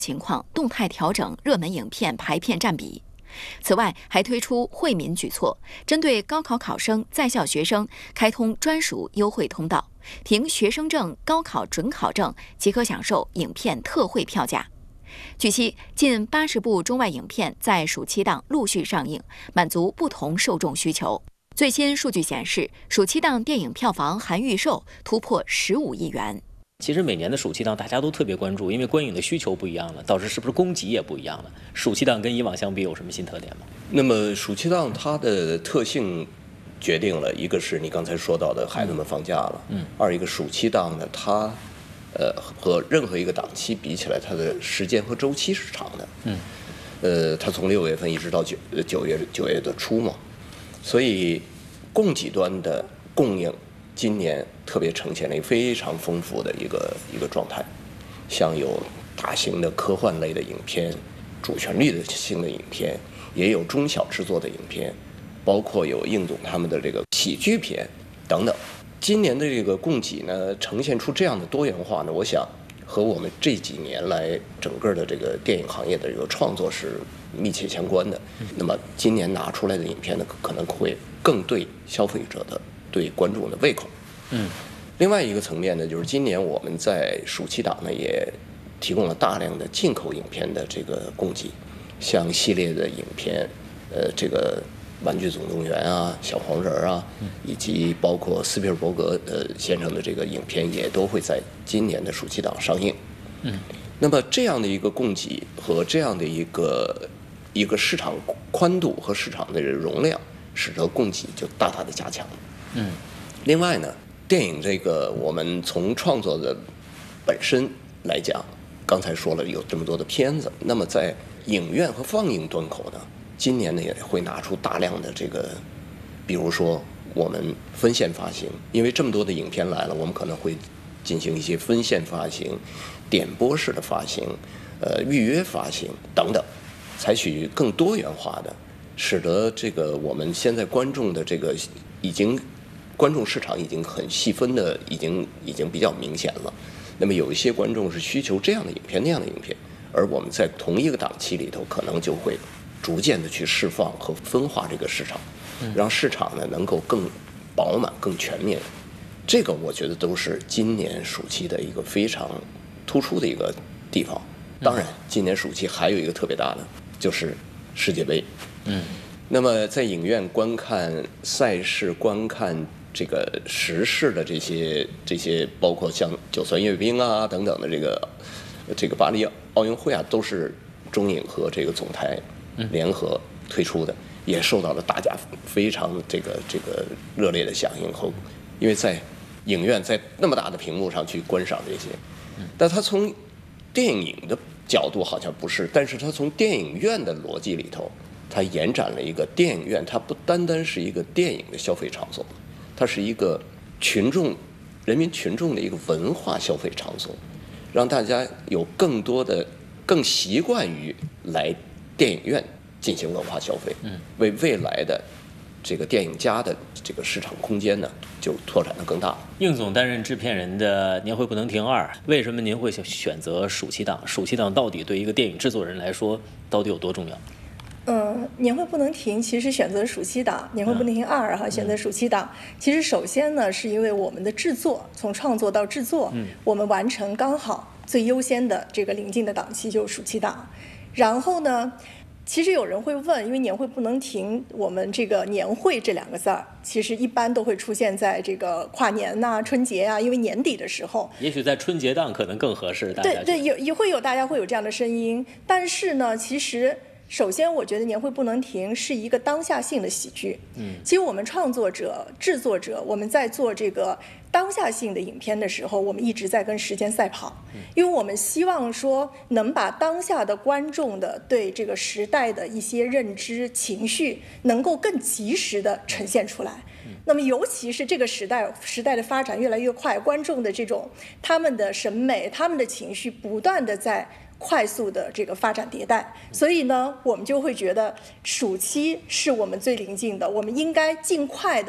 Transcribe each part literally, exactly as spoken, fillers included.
情况动态调整热门影片排片占比。此外，还推出惠民举措，针对高考考生、在校学生开通专属优惠通道，凭学生证、高考准考证即可享受影片特惠票价。据悉，近八十部中外影片在暑期档陆续上映，满足不同受众需求。最新数据显示，暑期档电影票房含预售突破十五亿元。 其实每年的暑期档大家都特别关注，因为观影的需求不一样了，导致是不是供给也不一样了？暑期档跟以往相比有什么新特点吗？ 那么暑期档它的特性决定了一个是你刚才说到的孩子们放假了，嗯，二一个暑期档呢，它呃和任何一个档期比起来，它的时间和周期是长的，嗯，呃，它从六月份一直到九九月九月的初嘛，所以供给端的供应。今年特别呈现了一个非常丰富的一个一个状态，像有大型的科幻类的影片、主旋律的性的影片，也有中小制作的影片，包括有应总他们的这个喜剧片等等。今年的这个供给呢，呈现出这样的多元化呢，我想和我们这几年来整个的这个电影行业的这个创作是密切相关的。那么今年拿出来的影片呢，可能会更对消费者的。对观众的胃口，嗯，另外一个层面呢，就是今年我们在暑期档呢也提供了大量的进口影片的这个供给，像系列的影片，呃，这个《玩具总动员》啊，《小黄人》啊，以及包括斯皮尔伯格呃先生的这个影片，也都会在今年的暑期档上映，嗯，那么这样的一个供给和这样的一个一个市场宽度和市场的容量，使得供给就大大的加强。嗯，另外呢，电影这个我们从创作的本身来讲，刚才说了有这么多的片子，那么在影院和放映端口呢，今年呢也会拿出大量的这个，比如说我们分线发行，因为这么多的影片来了，我们可能会进行一些分线发行、点播式的发行、呃预约发行等等，采取更多元化的，使得这个我们现在观众的这个已经。观众市场已经很细分的，已经已经比较明显了。那么有一些观众是需求这样的影片、那样的影片，而我们在同一个档期里头，可能就会逐渐的去释放和分化这个市场，让市场呢能够更饱满、更全面。这个我觉得都是今年暑期的一个非常突出的一个地方。当然，今年暑期还有一个特别大的，就是世界杯。嗯，那么在影院观看赛事、观看。这个时事的这些这些，包括像九三阅兵啊等等的这个这个巴黎奥运会啊，都是中影和这个总台联合推出的，也受到了大家非常这个这个热烈的响应后，因为在影院在那么大的屏幕上去观赏这些，但它从电影的角度好像不是，但是它从电影院的逻辑里头，它延展了一个电影院，它不单单是一个电影的消费场所。它是一个群众、人民群众的一个文化消费场所，让大家有更多的、更习惯于来电影院进行文化消费，嗯，为未来的这个电影家的这个市场空间呢，就拓展得更大。 应总担任制片人的《年会不能停二》，为什么您会选择暑期档？暑期档到底对一个电影制作人来说，到底有多重要？ 嗯，年会不能停，其实选择暑期档，年会不能停二哈，选择暑期档。其实首先呢，是因为我们的制作，从创作到制作，嗯，我们完成刚好最优先的这个临近的档期就是暑期档。然后呢，其实有人会问，因为年会不能停，我们这个年会这两个字儿，其实一般都会出现在这个跨年呐、啊、春节啊，因为年底的时候， 也许在春节档可能更合适。大家对对，有也会有大家会有这样的声音，但是呢，其实。首先，我觉得年会不能停是一个当下性的喜剧。嗯，其实我们创作者、制作者，我们在做这个当下性的影片的时候，我们一直在跟时间赛跑，因为我们希望说能把当下的观众的对这个时代的一些认知、情绪，能够更及时的呈现出来。那么，尤其是这个时代，时代的发展越来越快，观众的这种他们的审美、他们的情绪不断的在。快速的这个发展迭代，所以呢，我们就会觉得暑期是我们最临近的，我们应该尽快的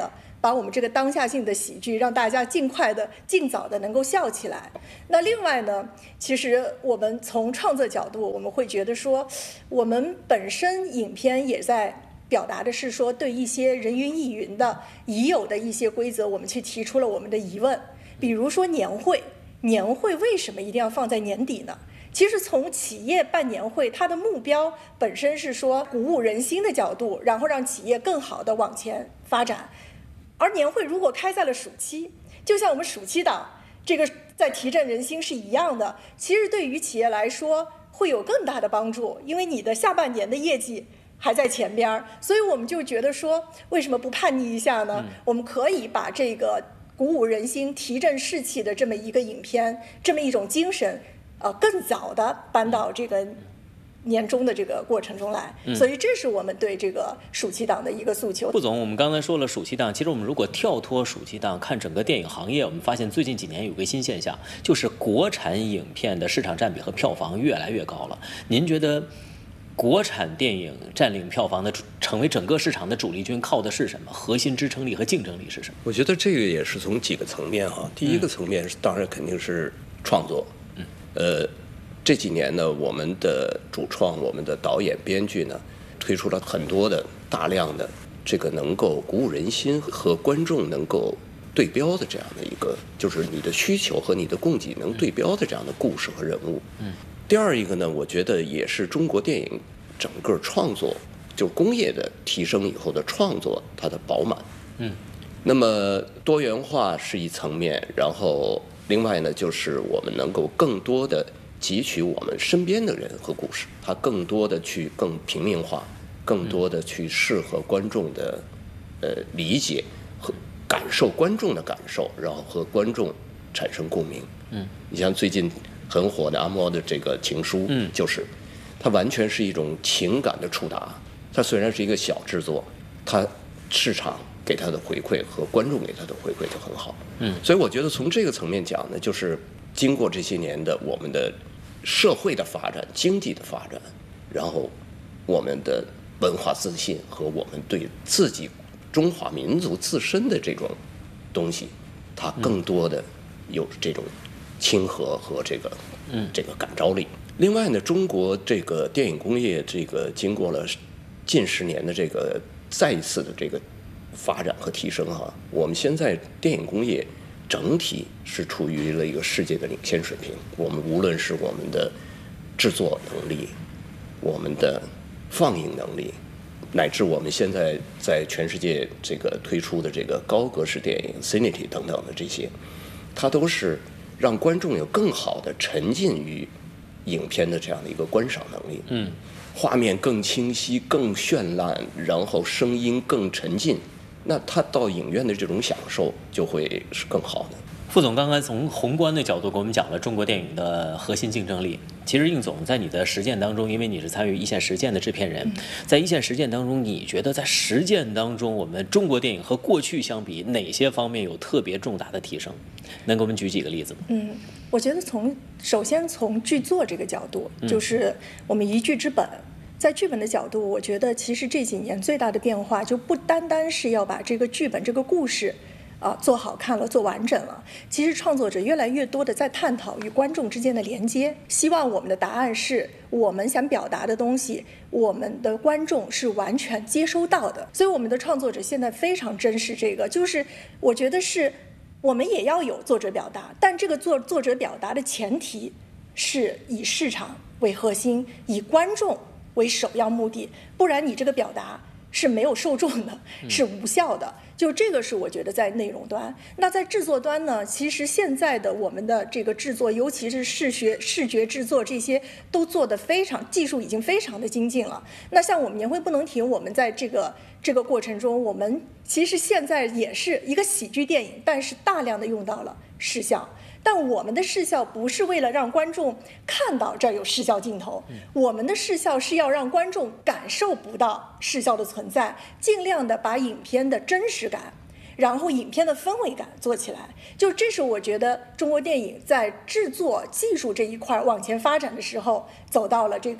把我们这个当下性的喜剧让大家尽快的、尽早的能够笑起来。那另外呢，其实我们从创作角度，我们会觉得说，我们本身影片也在表达的是说，对一些人云亦云的已有的一些规则，我们去提出了我们的疑问。比如说年会，年会为什么一定要放在年底呢？其实从企业办年会，它的目标本身是说鼓舞人心的角度，然后让企业更好的往前发展。而年会如果开在了暑期，就像我们暑期档这个在提振人心是一样的，其实对于企业来说会有更大的帮助，因为你的下半年的业绩还在前边，所以我们就觉得说，为什么不叛逆一下呢？嗯、我们可以把这个鼓舞人心、提振士气的这么一个影片，这么一种精神。呃，更早的搬到这个年终的这个过程中来，嗯、所以这是我们对这个暑期档的一个诉求。 副总，我们刚才说了暑期档，其实我们如果跳脱暑期档看整个电影行业，我们发现最近几年有个新现象，就是国产影片的市场占比和票房越来越高了。您觉得国产电影占领票房的，成为整个市场的主力军，靠的是什么？核心支撑力和竞争力是什么？ 我觉得这个也是从几个层面哈。第一个层面是，当然肯定是创作。呃，这几年呢，我们的主创、我们的导演、编剧呢，推出了很多的大量的这个能够鼓舞人心和观众能够对标的这样的一个，就是你的需求和你的供给能对标的这样的故事和人物。嗯。第二一个呢，我觉得也是中国电影整个创作，就工业的提升以后的创作，它的饱满。嗯。那么多元化是一层面，然后。另外呢，就是我们能够更多的汲取我们身边的人和故事，它更多的去更平民化，更多的去适合观众的呃理解和感受观众的感受，然后和观众产生共鸣。嗯，你像最近很火的阿莫的这个情书，嗯，就是它完全是一种情感的触达。它虽然是一个小制作，它市场给他的回馈和观众给他的回馈都很好，嗯，所以我觉得从这个层面讲呢，就是经过这些年的我们的社会的发展、经济的发展，然后我们的文化自信和我们对自己中华民族自身的这种东西，它更多的有这种亲和和这个嗯这个感召力。另外呢，中国这个电影工业这个经过了近十年的这个再一次的这个发展和提升哈，我们现在电影工业整体是处于了一个世界的领先水平。我们无论是我们的制作能力、我们的放映能力，乃至我们现在在全世界这个推出的这个高格式电影 Cinity 等等的这些，它都是让观众有更好的沉浸于影片的这样的一个观赏能力。嗯，画面更清晰、更绚烂，然后声音更沉浸。那他到影院的这种享受就会是更好的。 副总刚才从宏观的角度给我们讲了中国电影的核心竞争力。其实应总在你的实践当中，因为你是参与一线实践的制片人，在一线实践当中，你觉得在实践当中，我们中国电影和过去相比，哪些方面有特别重大的提升？能给我们举几个例子吗？ 嗯，我觉得从首先从剧作这个角度，就是我们一剧之本。在剧本的角度，我觉得其实这几年最大的变化就不单单是要把这个剧本、这个故事，啊做好看了、做完整了。其实创作者越来越多的在探讨与观众之间的连接，希望我们的答案是我们想表达的东西，我们的观众是完全接收到的。所以我们的创作者现在非常珍视这个，就是我觉得是我们也要有作者表达，但这个作作者表达的前提是以市场为核心，以观众为首要目的，不然你这个表达是没有受众的，是无效的。就这个是我觉得在内容端。那在制作端呢，其实现在的我们的这个制作，尤其是视觉视觉制作，这些都做得非常，技术已经非常的精进了。那像我们年会不能停，我们在这个这个过程中，我们其实现在也是一个喜剧电影，但是大量的用到了视效。但我们的视效不是为了让观众看到这儿有视效镜头，我们的视效是要让观众感受不到视效的存在，尽量的把影片的真实感，然后影片的氛围感做起来。就这是我觉得中国电影在制作技术这一块往前发展的时候走到了这个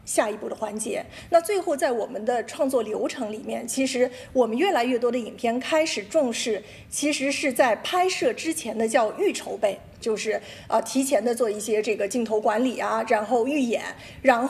下一步的环节。那最后在我们的创作流程里面，其实我们越来越多的影片开始重视，其实是在拍摄之前的叫预筹备，就是呃提前的做一些这个镜头管理啊，然后预演，然后。